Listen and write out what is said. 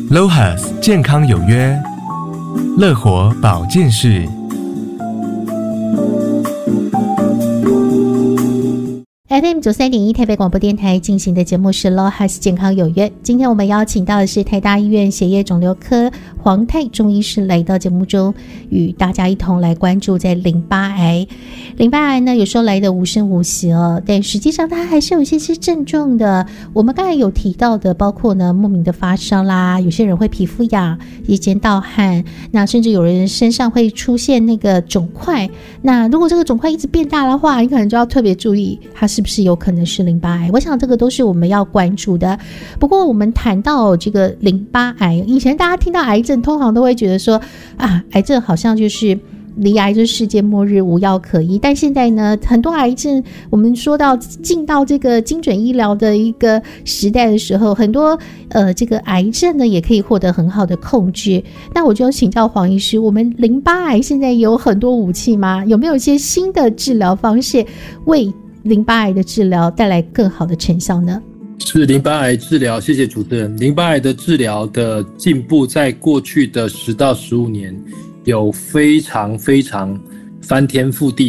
LOHAS 健康有约，乐活保健室。 FM93.1 台北广播电台进行的节目是 LOHAS 健康有约。今天我们邀请到的是台大医院血液肿瘤科黄泰中医师来到节目中，与大家一同来关注在淋巴癌。淋巴癌呢，有时候来的无声无息哦，但实际上它还是有一些症状的。我们刚才有提到的，包括呢莫名的发烧啦，有些人会皮肤痒、夜间盗汗，那甚至有人身上会出现那个肿块。那如果这个肿块一直变大的话，你可能就要特别注意，它是不是有可能是淋巴癌。我想这个都是我们要关注的。不过我们谈到这个淋巴癌，以前大家听到癌症通常都会觉得说啊，癌症好像就是离癌就是世界末日，无药可医。但现在呢，很多癌症我们说到进到这个精准医疗的一个时代的时候，很多这个癌症呢也可以获得很好的控制。那我就请教黄医师，我们淋巴癌现在有很多武器吗？有没有一些新的治疗方式为淋巴癌的治疗带来更好的成效呢？ 是淋巴癌治疗，谢谢主持人。淋巴癌的治疗的进步，在过去的10到15年有非常翻天覆地